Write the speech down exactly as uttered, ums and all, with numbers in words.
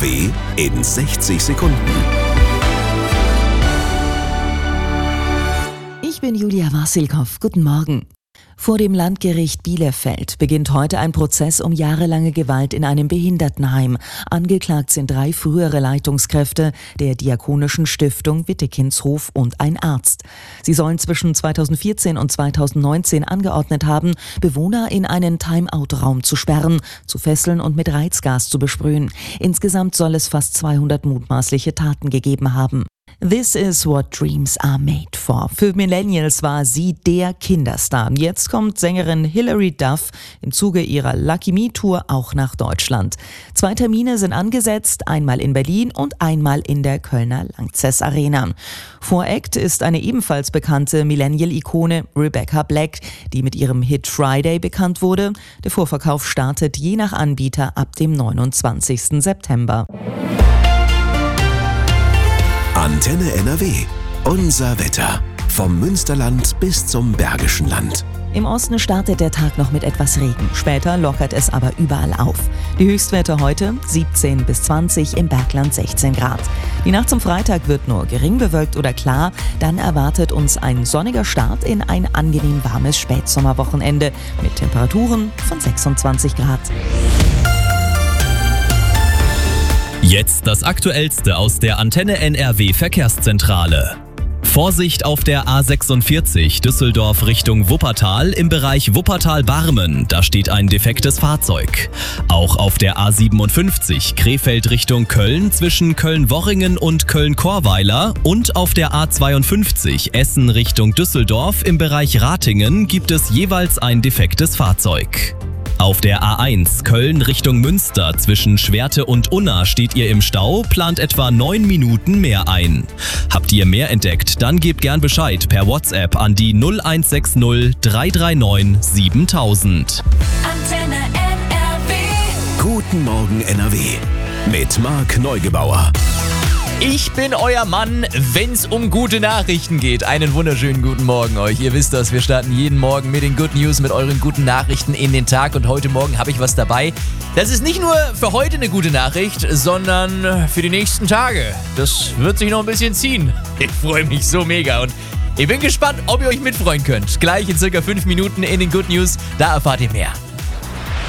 W in sechzig Sekunden. Ich bin Julia Wasilkow. Guten Morgen. Vor dem Landgericht Bielefeld beginnt heute ein Prozess um jahrelange Gewalt in einem Behindertenheim. Angeklagt sind drei frühere Leitungskräfte der Diakonischen Stiftung Wittekindshof und ein Arzt. Sie sollen zwischen zweitausendvierzehn und zweitausendneunzehn angeordnet haben, Bewohner in einen Timeout-Raum zu sperren, zu fesseln und mit Reizgas zu besprühen. Insgesamt soll es fast zweihundert mutmaßliche Taten gegeben haben. This is what dreams are made for. Für Millennials war sie der Kinderstar. Jetzt kommt Sängerin Hilary Duff im Zuge ihrer Lucky Me Tour auch nach Deutschland. Zwei Termine sind angesetzt, einmal in Berlin und einmal in der Kölner Lanxess Arena. Voract ist eine ebenfalls bekannte Millennial-Ikone, Rebecca Black, die mit ihrem Hit Friday bekannt wurde. Der Vorverkauf startet je nach Anbieter ab dem neunundzwanzigsten September. Antenne N R W. Unser Wetter. Vom Münsterland bis zum Bergischen Land. Im Osten startet der Tag noch mit etwas Regen. Später lockert es aber überall auf. Die Höchstwerte heute siebzehn bis zwanzig, im Bergland sechzehn Grad. Die Nacht zum Freitag wird nur gering bewölkt oder klar. Dann erwartet uns ein sonniger Start in ein angenehm warmes Spätsommerwochenende mit Temperaturen von sechsundzwanzig Grad. Jetzt das Aktuellste aus der Antenne N R W Verkehrszentrale. Vorsicht auf der A sechsundvierzig Düsseldorf Richtung Wuppertal im Bereich Wuppertal-Barmen, da steht ein defektes Fahrzeug. Auch auf der A siebenundfünfzig Krefeld Richtung Köln zwischen Köln-Worringen und Köln-Korweiler und auf der A zweiundfünfzig Essen Richtung Düsseldorf im Bereich Ratingen gibt es jeweils ein defektes Fahrzeug. Auf der A eins Köln Richtung Münster zwischen Schwerte und Unna steht ihr im Stau, plant etwa neun Minuten mehr ein. Habt ihr mehr entdeckt, dann gebt gern Bescheid per WhatsApp an die null eins sechs null drei drei neun siebentausend. Antenne N R W. Guten Morgen N R W. Mit Marc Neugebauer. Ich bin euer Mann, wenn's um gute Nachrichten geht. Einen wunderschönen guten Morgen euch. Ihr wisst das, wir starten jeden Morgen mit den Good News, mit euren guten Nachrichten in den Tag. Und heute Morgen habe ich was dabei. Das ist nicht nur für heute eine gute Nachricht, sondern für die nächsten Tage. Das wird sich noch ein bisschen ziehen. Ich freue mich so mega und ich bin gespannt, ob ihr euch mitfreuen könnt. Gleich in circa fünf Minuten in den Good News, da erfahrt ihr mehr.